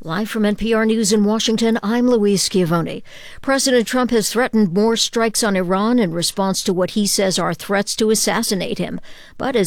Live from NPR News in Washington, I'm Louise Schiavone. President Trump has threatened more strikes on Iran in response to what he says are threats to assassinate him. But as